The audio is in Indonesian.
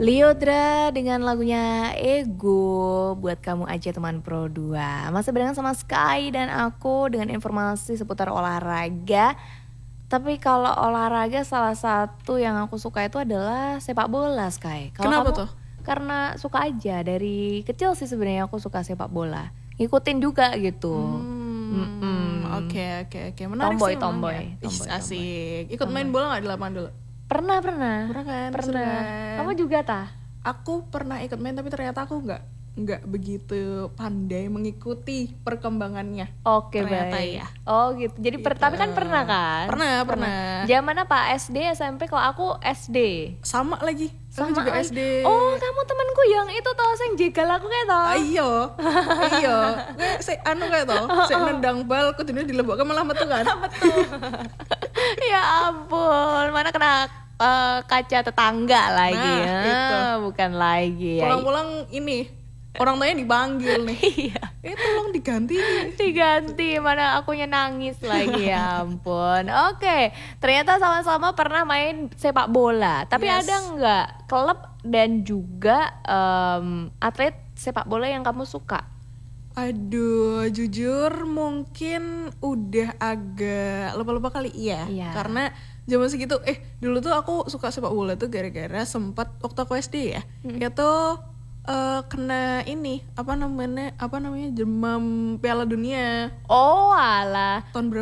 Lyodra dengan lagunya Ego buat kamu aja teman Pro 2. Masih barengan sama Sky dan aku dengan informasi seputar olahraga. Tapi kalau olahraga salah satu yang aku suka itu adalah sepak bola, Sky. Kalau Kenapa kamu, tuh? karena suka aja, dari kecil sih sebenarnya aku suka sepak bola. Ngikutin juga gitu. Oke. Menarik Tomboy, sih memang tomboy, ya. Ih, tomboy, asik. Ikut main bola gak di lapangan dulu? Pernah. Pernah kan? Seru Pernah. kan? Kamu juga tah? Aku pernah ikut main tapi ternyata aku nggak begitu pandai mengikuti perkembangannya. Oke, ternyata baik. ya. Oh gitu. Jadi Gitu. tapi kan pernah kan? Pernah. Zaman apa? SD, SMP? Kalau aku SD. Sama lagi. Aku juga lagi. SD. Oh, kamu temanku yang itu toh sing jegal aku kayak toh. Iya. Kayak kayak toh. Nendang bal kudune dilebokke malah metu kan. Betul. Ya ampun, mana kena kaca tetangga lagi Nah, ya. itu. Bukan lagi ya. Pulang-pulang ini orang tuanya dipanggil nih. Iya. Tolong diganti nih. Diganti, mana akunya nangis lagi, ya ampun. Oke, ternyata sama-sama pernah main sepak bola. Tapi Yes. ada nggak klub dan juga atlet sepak bola yang kamu suka? Aduh, jujur mungkin udah agak lupa-lupa kali iya. Karena zaman segitu, dulu tuh aku suka sepak bola tuh gara-gara sempat waktu aku SD ya. Itu kena ini apa namanya demam Piala Dunia Oh alah, tahun berapa